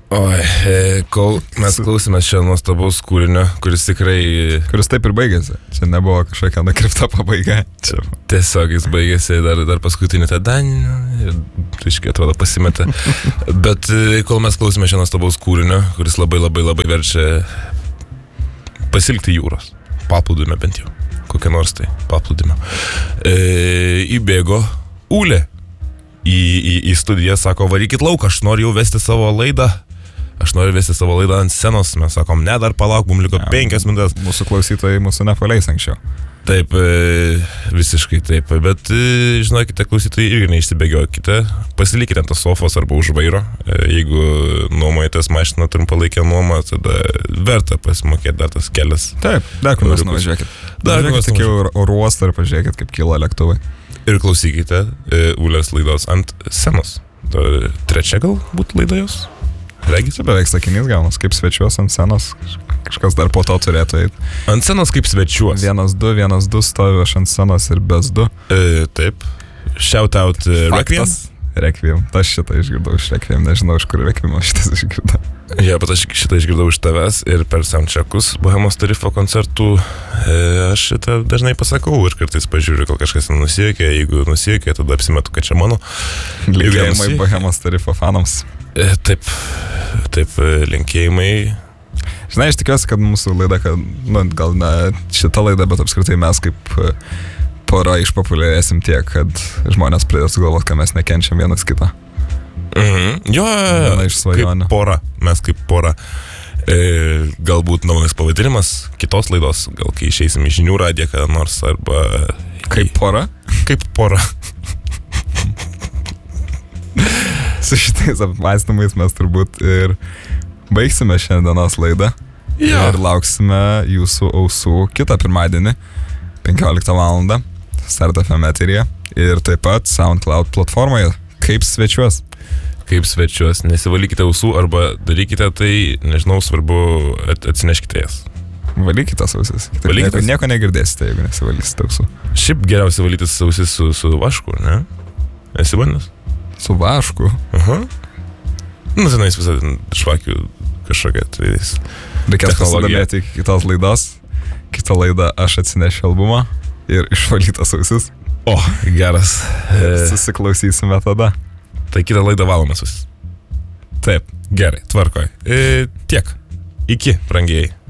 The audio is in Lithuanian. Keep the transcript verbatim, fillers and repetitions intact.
Oi, kol mes klausėmės šio nuostabaus kūrinio, kuris tikrai... Kuris taip ir baigėsi. Čia nebuvo kažkokia nukripta pabaiga. Čia... Tiesiog jis baigėsi dar, dar paskutinį tą danį ir, reiškia, atrodo, pasimetė. Bet kol mes klausėmės šio nuostabaus kūrinio, kuris labai labai labai verčia pasilgti jūros. Paplūdimio bent jau. Kokia nors tai paplūdimio. E, įbėgo Ūlė į, į, į studiją, sako, varykit lauk, aš noriu jau vesti savo laidą. Aš noriu vesti savo laidą ant scenos, mes sakom, ne, dar palauk, mums liko ja, penkias minutės. Mūsų klausytojai mūsų nepaleis anksčiau. Taip, visiškai taip, bet žinokite, klausytojai irgi neišsibėgiokite, pasilikite ant tos sofos arba už vairo, jeigu nuomojatės mašiną trumpalaikę nuomą, tada verta pasimokėti dar tas kelias. Taip, dar kur nors nuvažiuokit. Dar kur nors tik jau oro uostą ir pažiūrėkit, kaip kyla lėktuvai. Ir klausykite Ūlės laidos ant scenos. Trečia gal būt laida jos? Regis, beveik sakinys gaunas, kaip svečiuos ant scenos, kažkas dar po to turėtų eiti. Ant scenos kaip svečiuos. Vienas du, vienas du stoviu aš ant scenos ir bez du. E, taip. Shout out uh, Requiem. Requiem. Aš šitą išgirdau iš Requiem, nežinau, iš kur Requiem šitas išgirdau. Ja, bet aš šitą išgirdau iš tavęs ir per soundcheckus Bohemos Tarifo koncertų e, aš šitą dažnai pasakau ir kartais pažiūriu, gal kažkas nusijuokė, jeigu nusijuokė, tada apsimetu, kad čia mano. Linkėjimai Bohemos Tarifo fanams. E, taip, taip, linkėjimai. Žinai, aš tikiuosi, kad mūsų laida, kad, nu, gal ne šita laida, bet apskritai mes kaip pora išpopuliarėsim tiek, kad žmonės pradės galvoti, kad mes nekenčiam vienas kitą. Mhm. Jo, kaip pora, mes kaip pora. E, galbūt naujas pavadinimas kitos laidos, gal kai išeisim į žinių radiją, kada nors, arba... Kaip pora? Kaip pora. Su šitais apmąstymais mes turbūt ir baigsime šiandienos laidą. Ja. Ir lauksime jūsų ausų kitą pirmadienį, penkioliktą valandą, Start F M eteryje. Ir taip pat SoundCloud platformoje. Kaip svečiuos? Kaip svečiuos. Nesivalykite ausų arba darykite tai, nežinau, svarbu, atsineškite jas. Valykite ausis. Nieko, nieko negirdėsite, jeigu nesivalysite ausų. Šiaip geriausia valytis ausis su, su vašku, ne? Esi bandęs? Su vašku? Aha. Nu, tenais visą švakių kažkokia. Tai reikės pasidomėti iki kitos laidos. Kitą laidą aš atsinešiu albumą ir išvalytas ausis. O, geras. Susiklausysime tada. Tai kitą laidą valomas ausis. Taip, gerai, tvarkoj. E, tiek. Iki, brangieji.